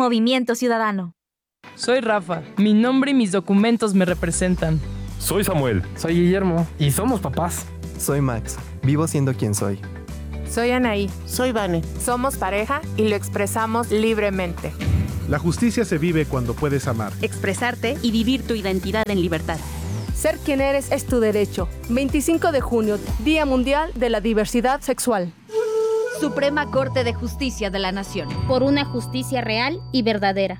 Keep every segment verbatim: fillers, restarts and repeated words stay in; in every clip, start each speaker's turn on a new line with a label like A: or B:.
A: Movimiento Ciudadano.
B: Soy Rafa. Mi nombre y mis documentos me representan.
C: Soy Samuel.
D: Soy Guillermo. Y somos papás.
E: Soy Max. Vivo siendo quien soy.
F: Soy Anaí.
G: Soy Vane.
F: Somos pareja y lo expresamos libremente.
H: La justicia se vive cuando puedes amar,
I: expresarte y vivir tu identidad en libertad.
J: Ser quien eres es tu derecho. veinticinco de junio, Día Mundial de la Diversidad Sexual.
K: Suprema Corte de Justicia de la Nación.
L: Por una justicia real y verdadera.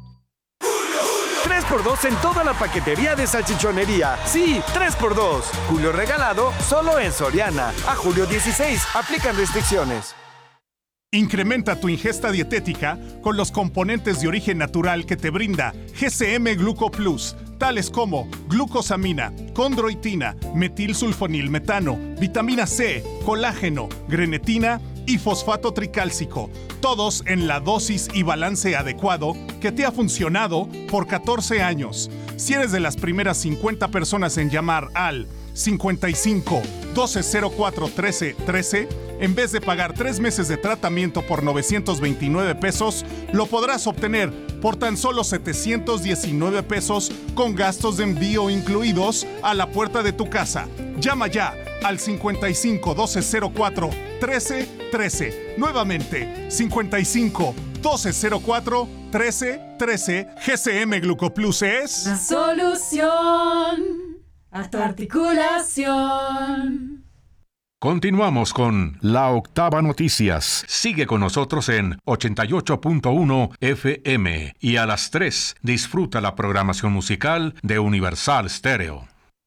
M: tres por dos en toda la paquetería de salchichonería. Sí, tres por dos. Julio regalado solo en Soriana. A julio dieciséis. Aplican restricciones.
H: Incrementa tu ingesta dietética con los componentes de origen natural que te brinda G C M Gluco Plus, tales como glucosamina, condroitina, metilsulfonilmetano, vitamina C, colágeno, grenetina y fosfato tricálcico, todos en la dosis y balance adecuado que te ha funcionado por catorce años. Si eres de las primeras cincuenta personas en llamar al cincuenta y cinco, doce cero cuatro, trece, trece, en vez de pagar tres meses de tratamiento por novecientos veintinueve pesos, lo podrás obtener por tan solo setecientos diecinueve pesos con gastos de envío incluidos a la puerta de tu casa. Llama ya al cincuenta y cinco, doce cero cuatro, trece, trece. Nuevamente, cincuenta y cinco, doce cero cuatro, trece, trece. G C M Glucoplus es
N: la solución a tu articulación.
O: Continuamos con La Octava Noticias. Sigue con nosotros en ochenta y ocho punto uno F M y a las tres disfruta la programación musical de Universal Stereo.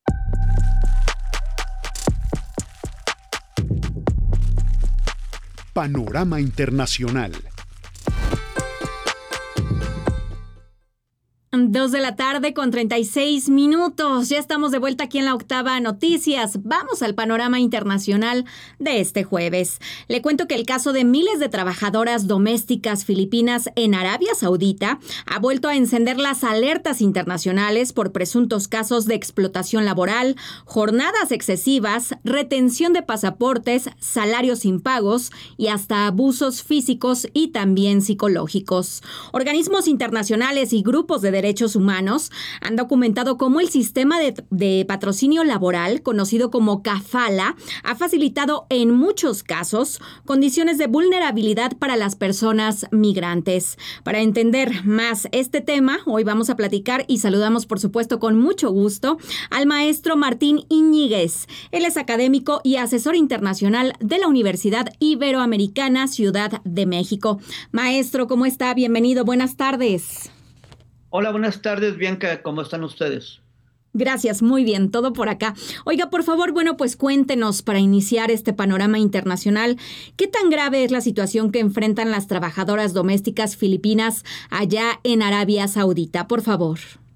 P: Panorama Internacional.
Q: Dos de la tarde con treinta y seis minutos. Ya estamos de vuelta aquí en La Octava Noticias. Vamos al panorama internacional de este jueves. Le cuento que el caso de miles de trabajadoras domésticas filipinas en Arabia Saudita ha vuelto a encender las alertas internacionales por presuntos casos de explotación laboral, jornadas excesivas, retención de pasaportes, salarios impagos y hasta abusos físicos y también psicológicos. Organismos internacionales y grupos de derechos humanos han documentado cómo el sistema de, de patrocinio laboral, conocido como kafala, ha facilitado en muchos casos condiciones de vulnerabilidad para las personas migrantes. Para entender más este tema, hoy vamos a platicar y saludamos, por supuesto, con mucho gusto al maestro Martín Iñiguez. Él es académico y asesor internacional de la Universidad Iberoamericana Ciudad de México. Maestro, ¿cómo está? Bienvenido. Buenas tardes.
R: Hola, buenas tardes, Bianca, ¿cómo están ustedes?
Q: Gracias, muy bien, todo por acá. Oiga, por favor, bueno, pues cuéntenos para iniciar este panorama internacional, ¿qué tan grave es la situación que enfrentan las trabajadoras domésticas filipinas allá en Arabia Saudita? Por favor.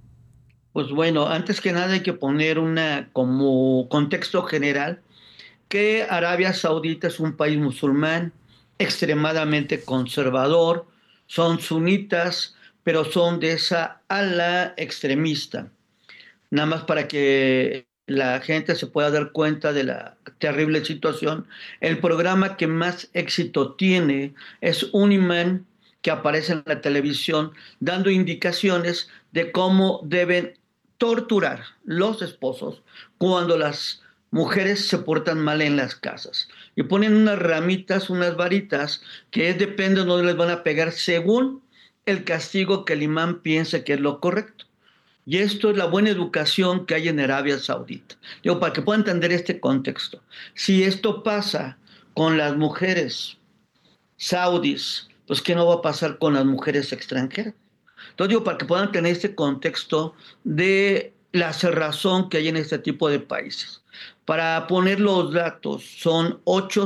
R: Pues bueno, antes que nada hay que poner una como contexto general que Arabia Saudita es un país musulmán extremadamente conservador, son sunitas, pero son de esa ala extremista. Nada más para que la gente se pueda dar cuenta de la terrible situación. El programa que más éxito tiene es un imán que aparece en la televisión dando indicaciones de cómo deben torturar los esposos cuando las mujeres se portan mal en las casas. Y ponen unas ramitas, unas varitas, que depende de dónde les van a pegar según el castigo que el imán piense que es lo correcto. Y esto es la buena educación que hay en Arabia Saudita. Digo, para que puedan entender este contexto. Si esto pasa con las mujeres saudis, pues ¿qué no va a pasar con las mujeres extranjeras? Entonces digo, para que puedan tener este contexto de la cerrazón que hay en este tipo de países. Para poner los datos, son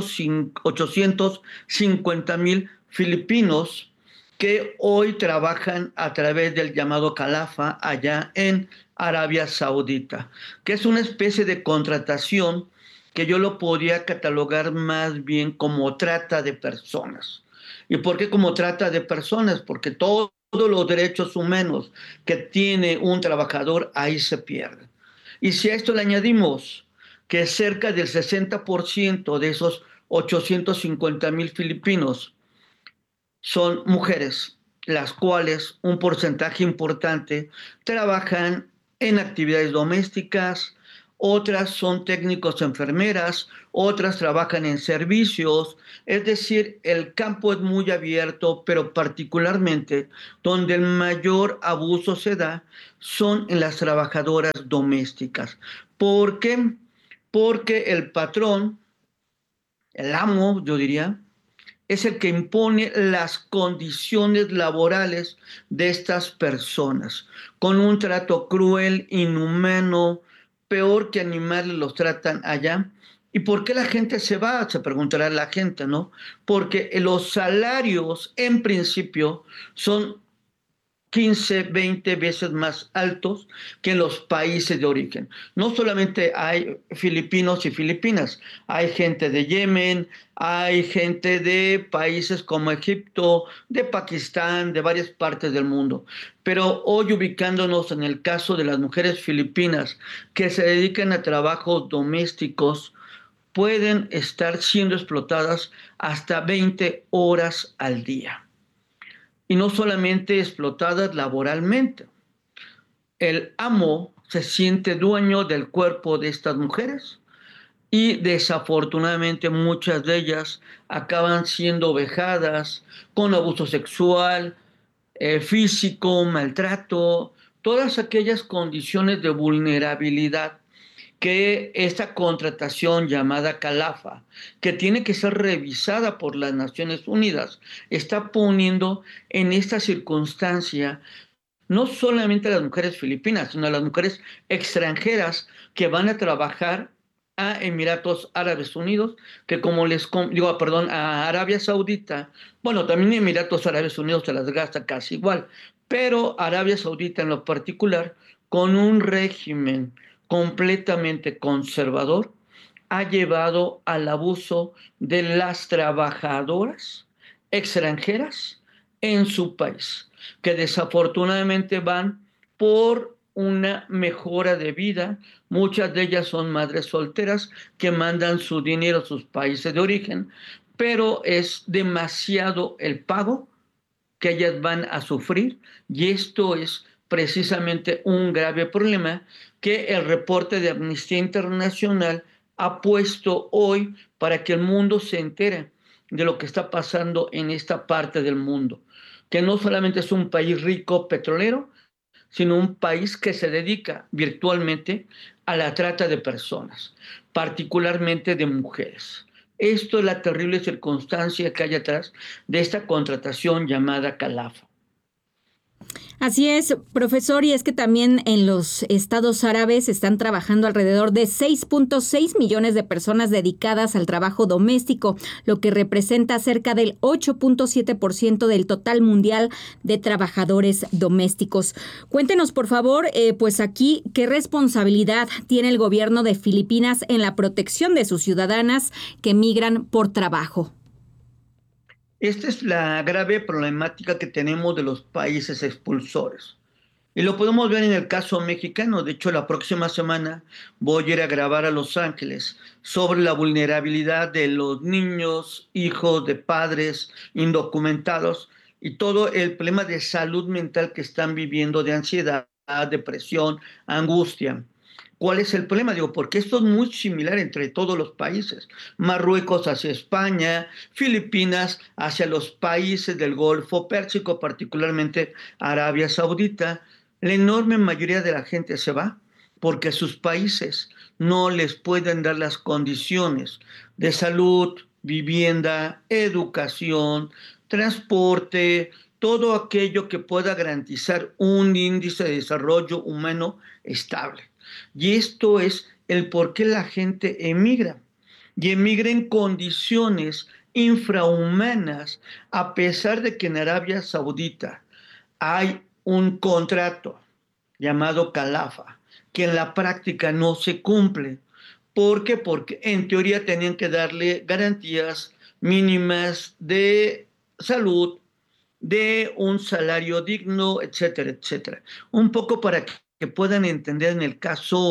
R: ochocientos cincuenta mil filipinos que hoy trabajan a través del llamado Calafa allá en Arabia Saudita, que es una especie de contratación que yo lo podría catalogar más bien como trata de personas. ¿Y por qué como trata de personas? Porque todos los derechos humanos que tiene un trabajador ahí se pierden. Y si a esto le añadimos que cerca del sesenta por ciento de esos ochocientos cincuenta mil filipinos son mujeres, las cuales un porcentaje importante trabajan en actividades domésticas, otras son técnicos enfermeras, otras trabajan en servicios, es decir, el campo es muy abierto, pero particularmente donde el mayor abuso se da son en las trabajadoras domésticas. ¿Por qué? Porque el patrón, el amo, yo diría, es el que impone las condiciones laborales de estas personas, con un trato cruel, inhumano, peor que animales los tratan allá. ¿Y por qué la gente se va? Se preguntará la gente, ¿no? Porque los salarios, en principio, son quince, veinte veces más altos que en los países de origen. No solamente hay filipinos y filipinas, hay gente de Yemen, hay gente de países como Egipto, de Pakistán, de varias partes del mundo. Pero hoy, ubicándonos en el caso de las mujeres filipinas que se dedican a trabajos domésticos, pueden estar siendo explotadas hasta veinte horas al día. Y no solamente explotadas laboralmente. El amo se siente dueño del cuerpo de estas mujeres y desafortunadamente muchas de ellas acaban siendo vejadas con abuso sexual, eh, físico, maltrato, todas aquellas condiciones de vulnerabilidad que esta contratación llamada Calafa, que tiene que ser revisada por las Naciones Unidas, está poniendo en esta circunstancia no solamente a las mujeres filipinas, sino a las mujeres extranjeras que van a trabajar a Emiratos Árabes Unidos, que como les digo, perdón, a Arabia Saudita, bueno, también Emiratos Árabes Unidos se las gasta casi igual, pero Arabia Saudita en lo particular, con un régimen completamente conservador, ha llevado al abuso de las trabajadoras extranjeras en su país, que desafortunadamente van por una mejora de vida. Muchas de ellas son madres solteras que mandan su dinero a sus países de origen, pero es demasiado el pago que ellas van a sufrir, y esto es precisamente un grave problema que el reporte de Amnistía Internacional ha puesto hoy para que el mundo se entere de lo que está pasando en esta parte del mundo, que no solamente es un país rico petrolero, sino un país que se dedica virtualmente a la trata de personas, particularmente de mujeres. Esto es la terrible circunstancia que hay atrás de esta contratación llamada Calafa.
Q: Así es, profesor, y es que también en los estados árabes están trabajando alrededor de seis punto seis millones de personas dedicadas al trabajo doméstico, lo que representa cerca del ocho punto siete por ciento del total mundial de trabajadores domésticos. Cuéntenos, por favor, eh, pues aquí, ¿qué responsabilidad tiene el gobierno de Filipinas en la protección de sus ciudadanas que migran por trabajo?
R: Esta es la grave problemática que tenemos de los países expulsores. Y lo podemos ver en el caso mexicano. De hecho, la próxima semana voy a ir a grabar a Los Ángeles sobre la vulnerabilidad de los niños, hijos de padres indocumentados y todo el problema de salud mental que están viviendo, de ansiedad, depresión, angustia. ¿Cuál es el problema? Digo, porque esto es muy similar entre todos los países. Marruecos hacia España, Filipinas hacia los países del Golfo Pérsico, particularmente Arabia Saudita. La enorme mayoría de la gente se va porque sus países no les pueden dar las condiciones de salud, vivienda, educación, transporte, todo aquello que pueda garantizar un índice de desarrollo humano estable. Y esto es el por qué la gente emigra. Y emigra en condiciones infrahumanas, a pesar de que en Arabia Saudita hay un contrato llamado Calafa, que en la práctica no se cumple. ¿Por qué? Porque en teoría tenían que darle garantías mínimas de salud, de un salario digno, etcétera, etcétera. Un poco para que que puedan entender en el caso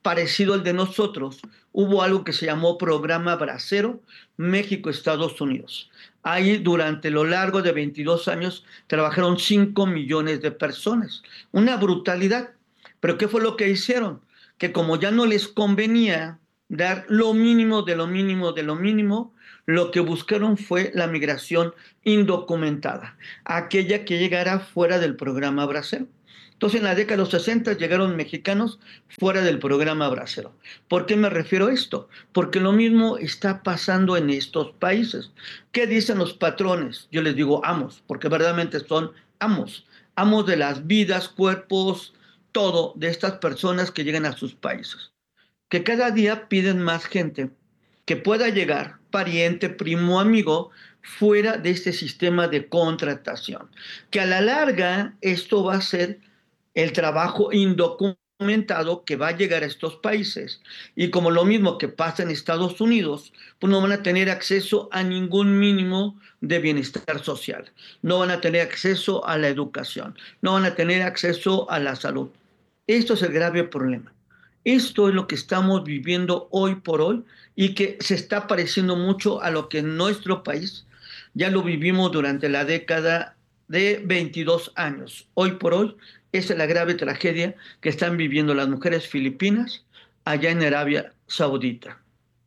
R: parecido al de nosotros, hubo algo que se llamó Programa Bracero, México-Estados Unidos. Ahí, durante lo largo de veintidós años, trabajaron cinco millones de personas. Una brutalidad. ¿Pero qué fue lo que hicieron? Que como ya no les convenía dar lo mínimo de lo mínimo de lo mínimo, lo que buscaron fue la migración indocumentada, aquella que llegara fuera del programa Bracero. Entonces, en la década de los sesenta llegaron mexicanos fuera del programa Bracero. ¿Por qué me refiero a esto? Porque lo mismo está pasando en estos países. ¿Qué dicen los patrones? Yo les digo amos, porque verdaderamente son amos, amos de las vidas, cuerpos, todo de estas personas que llegan a sus países. Que cada día piden más gente que pueda llegar, pariente, primo, amigo, fuera de este sistema de contratación. Que a la larga esto va a ser el trabajo indocumentado que va a llegar a estos países. Y como lo mismo que pasa en Estados Unidos, pues no van a tener acceso a ningún mínimo de bienestar social. No van a tener acceso a la educación. No van a tener acceso a la salud. Esto es el grave problema. Esto es lo que estamos viviendo hoy por hoy y que se está pareciendo mucho a lo que en nuestro país ya lo vivimos durante la década de veintidós años. Hoy por hoy, esa es la grave tragedia que están viviendo las mujeres filipinas allá en Arabia Saudita.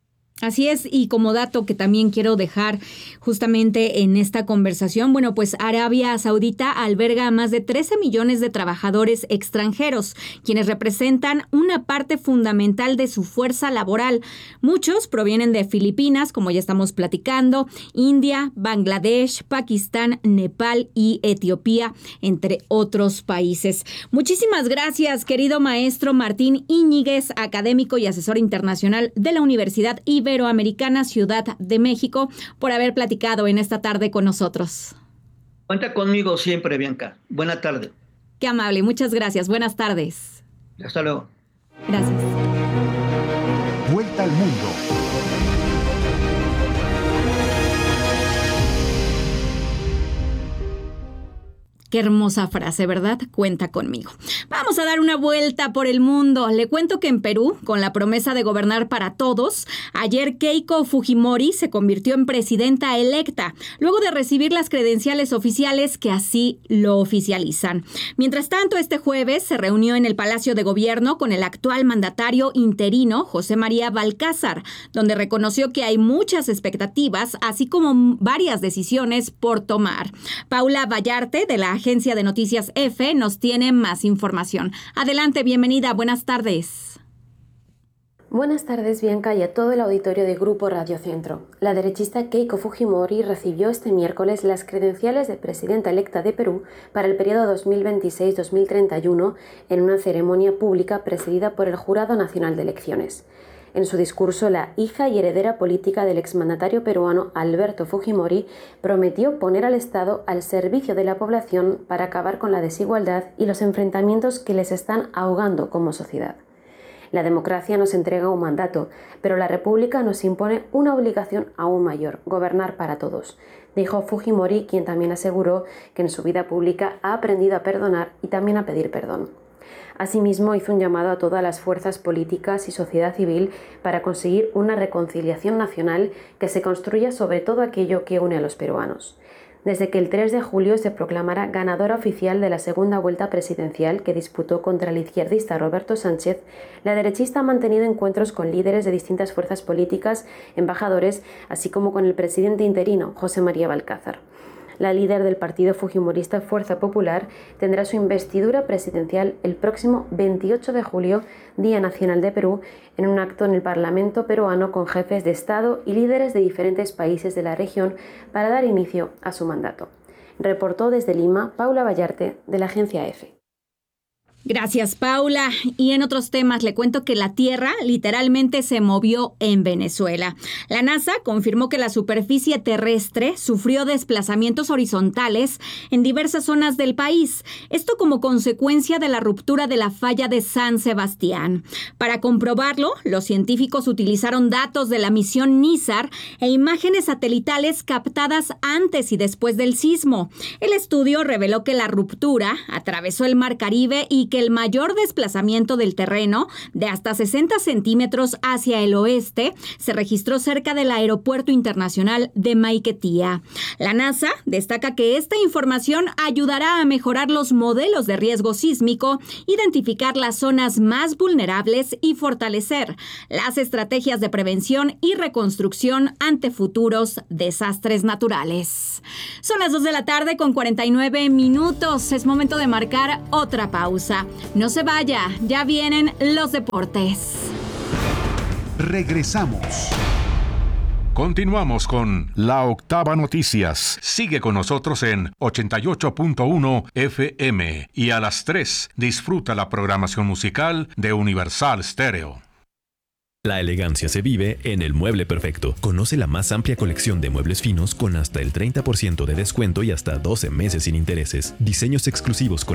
Q: Así es, y como dato que también quiero dejar justamente en esta conversación, bueno, pues Arabia Saudita alberga a más de trece millones de trabajadores extranjeros, quienes representan una parte fundamental de su fuerza laboral. Muchos provienen de Filipinas, como ya estamos platicando, India, Bangladesh, Pakistán, Nepal y Etiopía, entre otros países. Muchísimas gracias, querido maestro Martín Íñiguez, académico y asesor internacional de la Universidad Iberoamericana Iberoamericana Ciudad de México, por haber platicado en esta tarde con nosotros.
R: Cuenta conmigo siempre, Bianca. Buena tarde.
Q: Qué amable, muchas gracias. Buenas tardes.
R: Hasta luego.
Q: Gracias.
P: Vuelta al mundo.
Q: Qué hermosa frase, ¿verdad? Cuenta conmigo. Vamos a dar una vuelta por el mundo. Le cuento que en Perú, con la promesa de gobernar para todos, ayer Keiko Fujimori se convirtió en presidenta electa, luego de recibir las credenciales oficiales que así lo oficializan. Mientras tanto, este jueves se reunió en el Palacio de Gobierno con el actual mandatario interino, José María Balcázar, donde reconoció que hay muchas expectativas, así como varias decisiones por tomar. Paula Vallarte, de la Agencia de Noticias F, nos tiene más información. Adelante, bienvenida, buenas tardes.
A: Buenas tardes, Bianca, y a todo el auditorio de Grupo Radio Centro. La derechista Keiko Fujimori recibió este miércoles las credenciales de presidenta electa de Perú para el periodo dos mil veintiséis a dos mil treinta y uno en una ceremonia pública presidida por el Jurado Nacional de Elecciones. En su discurso, la hija y heredera política del exmandatario peruano Alberto Fujimori prometió poner al Estado al servicio de la población para acabar con la desigualdad y los enfrentamientos que les están ahogando como sociedad. La democracia nos entrega un mandato, pero la República nos impone una obligación aún mayor: gobernar para todos, dijo Fujimori, quien también aseguró que en su vida pública ha aprendido a perdonar y también a pedir perdón. Asimismo, hizo un llamado a todas las fuerzas políticas y sociedad civil para conseguir una reconciliación nacional que se construya sobre todo aquello que une a los peruanos. Desde que el tres de julio se proclamara ganadora oficial de la segunda vuelta presidencial que disputó contra el izquierdista Roberto Sánchez, la derechista ha mantenido encuentros con líderes de distintas fuerzas políticas, embajadores, así como con el presidente interino, José María Balcázar. La líder del partido fujimorista Fuerza Popular tendrá su investidura presidencial el próximo veintiocho de julio, Día Nacional de Perú, en un acto en el Parlamento peruano con jefes de Estado y líderes de diferentes países de la región para dar inicio a su mandato. Reportó desde Lima Paula Vallarte, de la Agencia F.
Q: Gracias, Paula. Y en otros temas le cuento que la Tierra literalmente se movió en Venezuela. La NASA confirmó que la superficie terrestre sufrió desplazamientos horizontales en diversas zonas del país. Esto como consecuencia de la ruptura de la falla de San Sebastián. Para comprobarlo, los científicos utilizaron datos de la misión NISAR e imágenes satelitales captadas antes y después del sismo. El estudio reveló que la ruptura atravesó el Mar Caribe y que el mayor desplazamiento del terreno, de hasta sesenta centímetros hacia el oeste, se registró cerca del Aeropuerto Internacional de Maiquetía. La NASA destaca que esta información ayudará a mejorar los modelos de riesgo sísmico, identificar las zonas más vulnerables y fortalecer las estrategias de prevención y reconstrucción ante futuros desastres naturales. Son las dos de la tarde con cuarenta y nueve minutos. Es momento de marcar otra pausa. No se vaya, ya vienen los deportes.
P: Regresamos.
O: Continuamos con La Octava Noticias. Sigue con nosotros en ochenta y ocho punto uno F M y a las tres disfruta la programación musical de Universal Stereo.
C: La elegancia se vive en El Mueble Perfecto. Conoce la más amplia colección de muebles finos con hasta el treinta por ciento de descuento y hasta doce meses sin intereses. Diseños exclusivos con